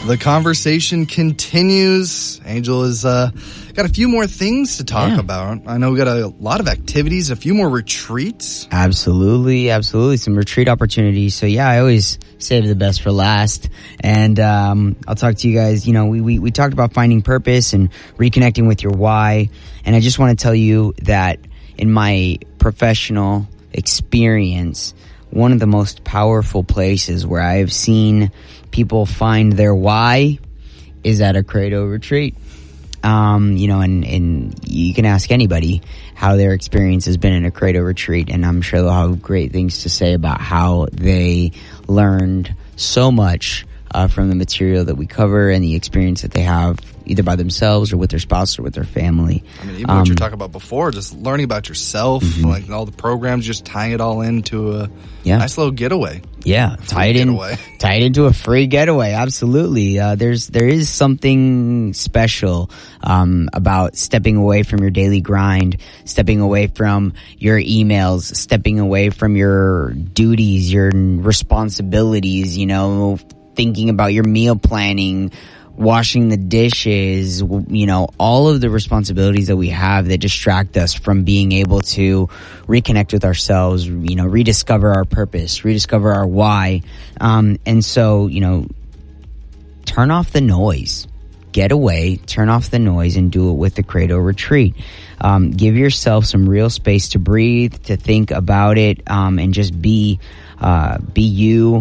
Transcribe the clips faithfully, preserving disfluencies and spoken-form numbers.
The conversation continues. Angel has uh, got a few more things to talk yeah. about. I know we got a lot of activities, a few more retreats. Absolutely, absolutely. Some retreat opportunities. So yeah, I always save the best for last. And um, I'll talk to you guys. You know, we, we, we talked about finding purpose and reconnecting with your why. And I just want to tell you that in my professional experience, one of the most powerful places where I've seen people find their why is at a Credo retreat. Um, you know, and, and you can ask anybody how their experience has been in a Credo retreat, and I'm sure they'll have great things to say about how they learned so much uh, from the material that we cover and the experience that they have either by themselves or with their spouse or with their family. I mean, even um, what you're talking about before, just learning about yourself, mm-hmm. like all the programs, just tying it all into a yeah. nice little getaway. Yeah, tie it in, getaway. tie it into a free getaway. Absolutely. Uh, there's, there is something special, um, about stepping away from your daily grind, stepping away from your emails, stepping away from your duties, your responsibilities, you know, thinking about your meal planning, washing the dishes, you know, all of the responsibilities that we have that distract us from being able to reconnect with ourselves, you know, rediscover our purpose, rediscover our why. Um, and so, you know, turn off the noise, get away, turn off the noise and do it with the Credo retreat. Um, give yourself some real space to breathe, to think about it, um, and just be, uh, be you,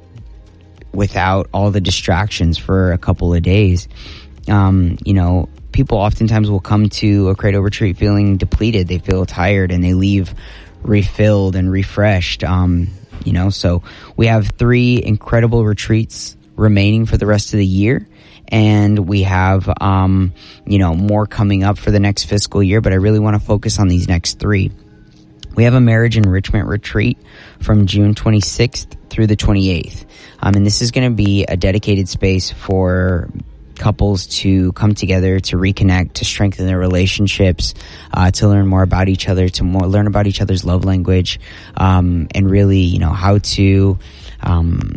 without all the distractions for a couple of days. Um, you know, people oftentimes will come to a Credo retreat feeling depleted. They feel tired and they leave refilled and refreshed. Um, you know, so we have three incredible retreats remaining for the rest of the year. And we have, um, you know, more coming up for the next fiscal year, but I really want to focus on these next three. We have a marriage enrichment retreat from June twenty-sixth through the twenty-eighth. Um, and this is going to be a dedicated space for couples to come together, to reconnect, to strengthen their relationships, uh, to learn more about each other, to more learn about each other's love language, um, and really, you know, how to, um,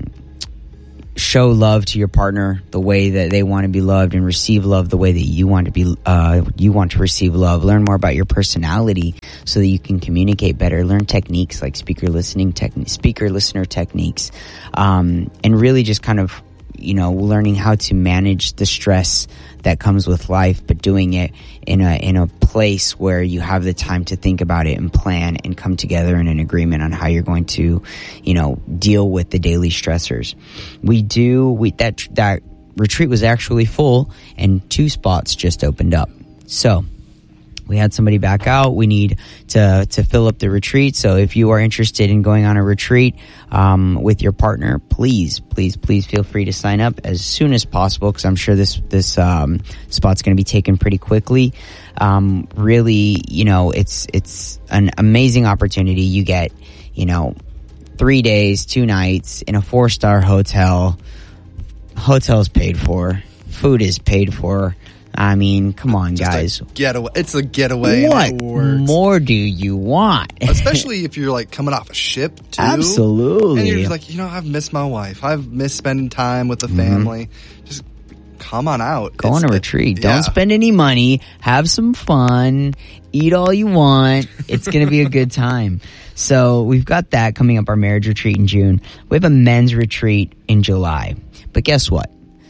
show love to your partner the way that they want to be loved and receive love the way that you want to be, uh, you want to receive love. Learn more about your personality so that you can communicate better. Learn techniques like speaker listening techniques, speaker listener techniques, um, and really just kind of, you know, learning how to manage the stress that comes with life, but doing it in a, in a place where you have the time to think about it and plan and come together in an agreement on how you're going to, you know, deal with the daily stressors. We do, we, that, that retreat was actually full and two spots just opened up. So, we had somebody back out. We need to to fill up the retreat. So if you are interested in going on a retreat um, with your partner, please, please, please feel free to sign up as soon as possible, because I'm sure this this um, spot's going to be taken pretty quickly. Um, really, you know, it's it's an amazing opportunity. You get, you know, three days, two nights in a four star hotel. Hotel's paid for. Food is paid for. I mean, come on, Just guys. A getaway. It's a getaway. What more do you want? Especially if you're like coming off a ship, too. Absolutely. And you're just like, you know, I've missed my wife. I've missed spending time with the mm-hmm. family. Just come on out. Go it's, on a retreat. It, Don't yeah. spend any money. Have some fun. Eat all you want. It's going to be a good time. So we've got that coming up, our marriage retreat in June. We have a men's retreat in July. But guess what?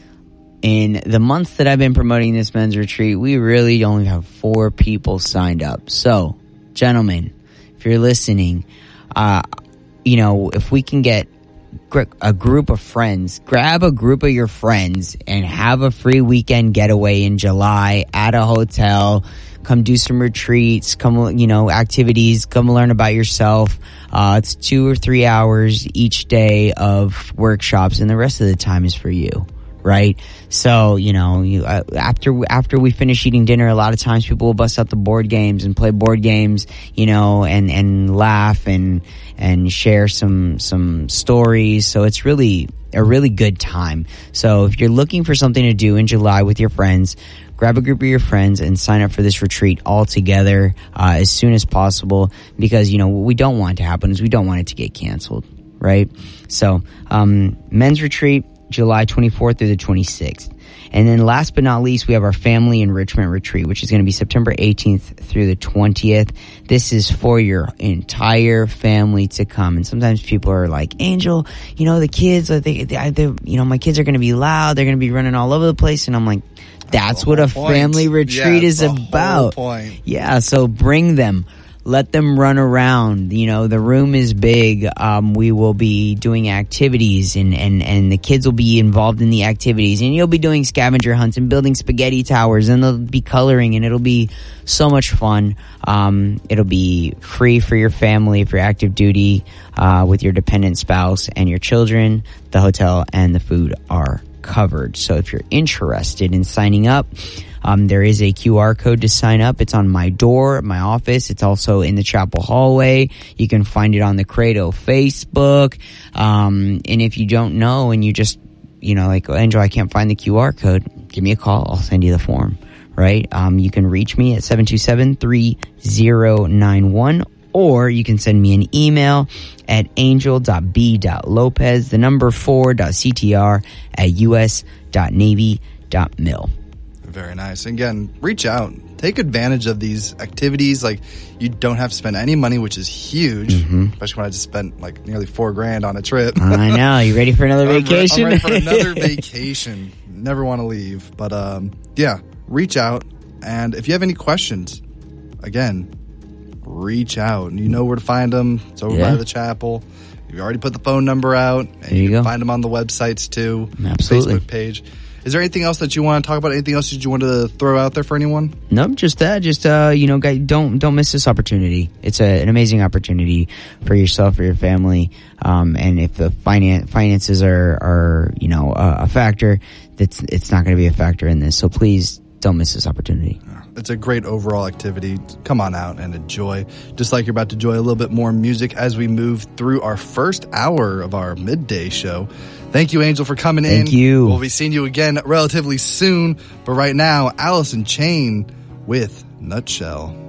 In the months that I've been promoting this men's retreat, we really only have four people signed up. So, gentlemen, if you're listening, uh, you know, if we can get a group of friends, grab a group of your friends and have a free weekend getaway in July at a hotel. Come do some retreats, come, you know, activities, come learn about yourself. Uh, it's two or three hours each day of workshops, and the rest of the time is for you. Right? So, you know, you, uh, after, after we finish eating dinner, a lot of times people will bust out the board games and play board games, you know, and, and laugh and, and share some, some stories. So it's really a really good time. So if you're looking for something to do in July with your friends, grab a group of your friends and sign up for this retreat all together, uh, as soon as possible, because, you know, what we don't want to happen is we don't want it to get canceled. Right? So, um, men's retreat, July twenty-fourth through the twenty-sixth. And then last but not least, we have our family enrichment retreat, which is going to be September eighteenth through the twentieth. This is for your entire family to come. And sometimes people are like, Angel, you know, the kids, they, they, they you know, my kids are going to be loud. They're going to be running all over the place. And I'm like, that's what a point. family retreat yeah, is the about. Whole point. Yeah. So bring them. Let them run around. You know, the room is big. Um, we will be doing activities and, and, and the kids will be involved in the activities, and you'll be doing scavenger hunts and building spaghetti towers, and they'll be coloring, and it'll be so much fun. Um, it'll be free for your family, if you're active duty, uh, with your dependent spouse and your children. The hotel and the food are covered. So if you're interested in signing up, Um, there is a Q R code to sign up. It's on my door, my office. It's also in the chapel hallway. You can find it on the Credo Facebook. Um, and if you don't know and you just, you know, like, oh, Angel, I can't find the Q R code, give me a call. I'll send you the form, right? Um, you can reach me at seven two seven, three zero nine one, or you can send me an email at angel dot b dot lopez, the number four dot c t r at u s dot navy dot mil. Very nice. Again, reach out. Take advantage of these activities. Like, you don't have to spend any money, which is huge. Mm-hmm. Especially when I just spent like nearly four grand on a trip. I know. You ready for another vacation? I'm ready for another vacation. Never want to leave. But um, yeah, reach out. And if you have any questions, again, reach out. You know where to find them. It's over yeah. by the chapel. You already put the phone number out. And there you, you can go. find them on the websites too. Absolutely. Facebook page. Is there anything else that you want to talk about? Anything else that you want to throw out there for anyone? Nope, just that. Just uh, you know, guys, don't don't miss this opportunity. It's a, an amazing opportunity for yourself, for your family. Um, and if the finan- finances are are you know uh, a factor, that's it's not going to be a factor in this. So please don't miss this opportunity. It's a great overall activity. Come on out and enjoy. Just like you're about to enjoy a little bit more music as we move through our first hour of our midday show. Thank you, Angel, for coming Thank in. Thank you. We'll be seeing you again relatively soon. But right now, Alice in Chain with Nutshell.